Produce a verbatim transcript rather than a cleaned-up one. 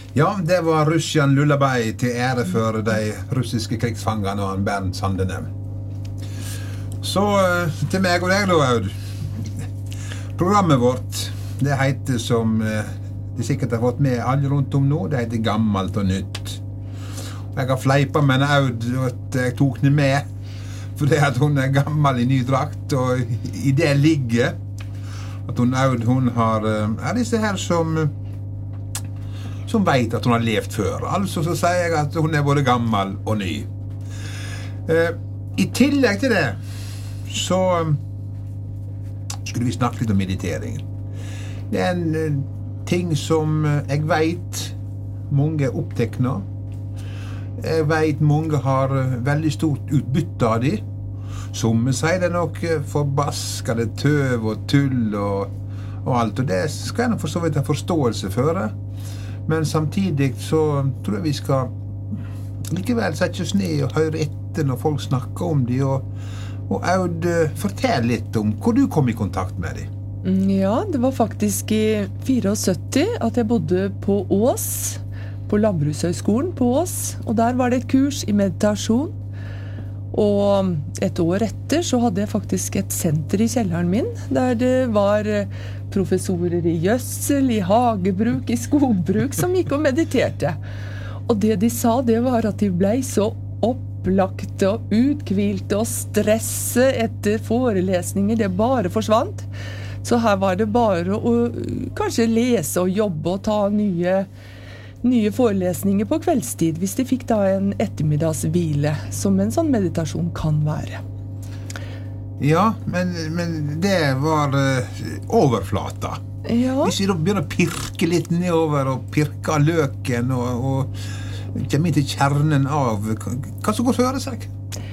Ja, det var Russian Lullaby til ære for de russiske krigsfangene og Bernd Sandene. Så til meg og deg da, Aud. Programmet vårt, det heter som de sikkert har fått med alle rundt om nå, det heter Gammalt og Nytt. Jeg har fleipet med en Aud at jeg tok den med, fordi at hun er gammel i ny drakt, og i det ligger at hun Aud, hun har, er disse her som... som vet at hun har levt før. Altså så sier jeg at hun er både gammel og ny. Eh, I tillegg til det, så skulle vi snakke litt om meditering. Det er en uh, ting som jeg vet mange opptekner. Jeg vet mange har uh, veldig stort utbytte av det. Som sier det nok uh, forbaskede tøv og tull og, og alt. Og det skal jeg nok for så vidt ha forståelse for det. Men samtidig så tror jeg vi skal likevel sette oss ned og høre etter når folk snakker om det, og, og Aud, fortell litt om hvor du kom i kontakt med det. Ja, det var faktisk i syttifire at jeg bodde på Ås, på Landbrukshøgskolen på Ås, og der var det et kurs i meditasjon. Og et år etter så hadde jeg faktisk et senter i kjelleren min, der det var professorer i gjødsel, i hagebruk, i skogbruk, som gikk og mediterte. Og det de sa, det var at de ble så opplagte og utkvilte, og stresset etter forelesninger, det bare forsvant. Så her var det bare å kanskje lese og jobbe og ta nye nye forelesninger på kveldstid, hvis de fikk da en ettermiddagshvile, som en sånn meditasjon kan være. Ja, men, men det var uh, overflata. Ja. Hvis vi da begynner å pirke litt nedover og pirke løken og, og kommer inn til kjernen av hva som går føre seg.